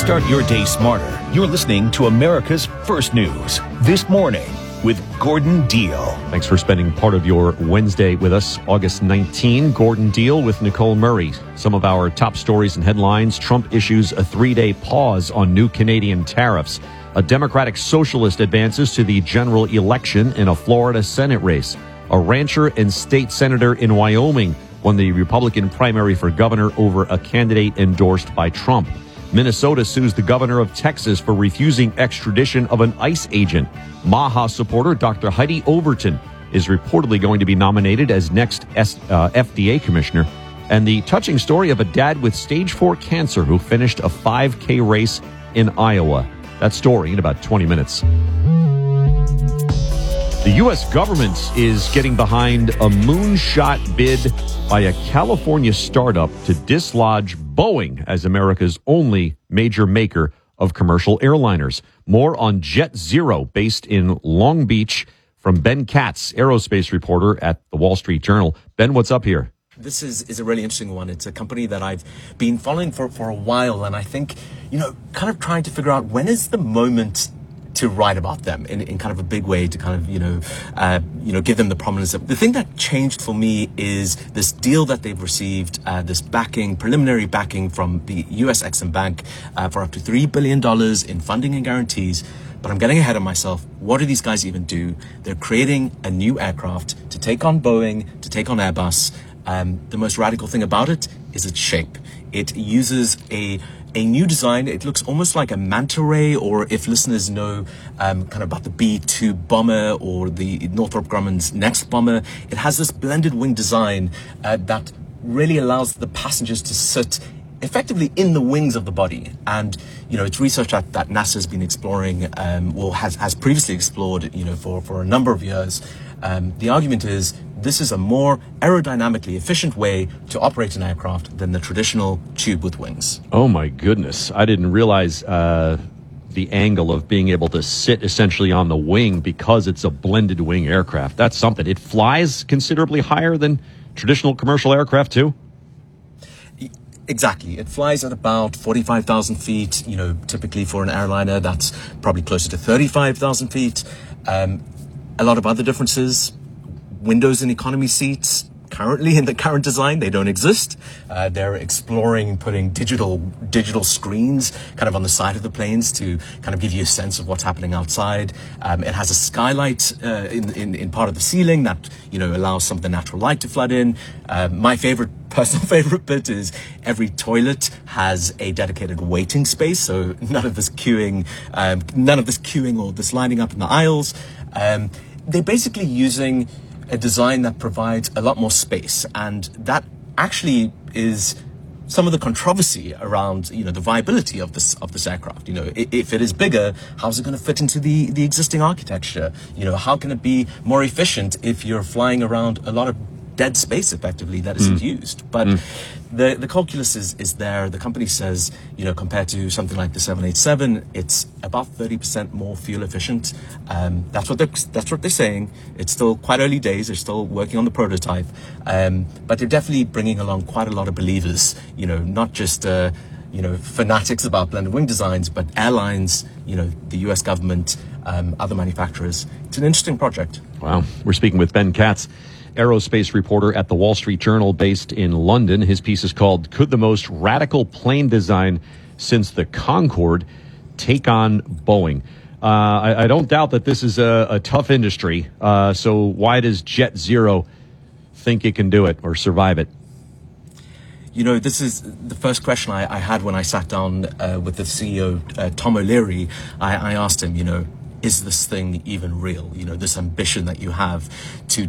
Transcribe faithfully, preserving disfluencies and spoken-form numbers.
Start your day smarter. You're listening to America's First News This Morning with Gordon Deal. Thanks for spending part of your Wednesday with us. August nineteenth, Gordon Deal with Nicole Murray. Some of our top stories and headlines. Trump issues a three-day pause on new Canadian tariffs. A Democratic Socialist advances to the general election in a Florida Senate race. A rancher and state senator in Wyoming won the Republican primary for governor over a candidate endorsed by Trump. Minnesota sues the governor of Texas for refusing extradition of an ICE agent. Maha supporter Doctor Heidi Overton is reportedly going to be nominated as next S, uh, F D A commissioner. And the touching story of a dad with stage four cancer who finished a five K race in Iowa. That story in about twenty minutes. The U S government is getting behind a moonshot bid by a California startup to dislodge Boeing as America's only major maker of commercial airliners. More on Jet Zero, based in Long Beach, from Ben Katz, aerospace reporter at the Wall Street Journal. Ben, what's up here? This is, is a really interesting one. It's a company that I've been following for, for a while, and I think, you know, kind of trying to figure out when is the moment to write about them in, in kind of a big way, to kind of, you know, uh, you know, give them the prominence. Of, the thing that changed for me is this deal that they've received, uh, this backing, preliminary backing from the U S Exim Bank uh, for up to three billion dollars in funding and guarantees. But I'm getting ahead of myself. What do these guys even do? They're creating a new aircraft to take on Boeing, to take on Airbus. Um, the most radical thing about it is its shape. It uses a a new design. It looks almost like a manta ray, or if listeners know um, kind of about the B two bomber or the Northrop Grumman's next bomber, it has this blended wing design uh, that really allows the passengers to sit effectively in the wings of the body. And, you know, it's research that, that NASA's been exploring, um, or has, has previously explored, you know, for, for a number of years. Um, the argument is this is a more aerodynamically efficient way to operate an aircraft than the traditional tube with wings. Oh, my goodness. I didn't realize uh, the angle of being able to sit essentially on the wing because it's a blended wing aircraft. That's something. It flies considerably higher than traditional commercial aircraft, too? Exactly. It flies at about forty-five thousand feet. You know, typically for an airliner, that's probably closer to thirty-five thousand feet. Um, a lot of other differences. Windows in economy seats. Currently, in the current design, they don't exist. Uh, they're exploring putting digital digital screens kind of on the side of the planes to kind of give you a sense of what's happening outside. Um, it has a skylight uh, in, in in part of the ceiling that, you know, allows some of the natural light to flood in. Uh, my favorite, personal favorite bit is every toilet has a dedicated waiting space, so none of this queuing, um, none of this queuing or this lining up in the aisles. Um, they're basically using a design that provides a lot more space, and that actually is some of the controversy around, you know, the viability of this of this aircraft. You know, if it is bigger, how's it going to fit into the the existing architecture? You know, how can it be more efficient if you're flying around a lot of dead space effectively that isn't mm. used? But mm. the the calculus is is there. The company says, you know, compared to something like the seven eighty-seven, it's about thirty percent more fuel efficient. Um, that's what they're that's what they're saying. It's still quite early days. They're still working on the prototype, um, but they're definitely bringing along quite a lot of believers. You know, not just uh, you know fanatics about blended wing designs, but airlines. You know, the U S government, um, other manufacturers. It's an interesting project. Wow, we're speaking with Ben Katz, aerospace reporter at the Wall Street Journal, based in London. His piece is called "Could the Most Radical Plane Design Since the Concorde Take on Boeing?" Uh, I, I don't doubt that this is a, a tough industry. Uh, so why does Jet Zero think it can do it or survive it? You know, this is the first question I, I had when I sat down uh, with the C E O, uh, Tom O'Leary. I, I asked him, you know, is this thing even real? You know, this ambition that you have to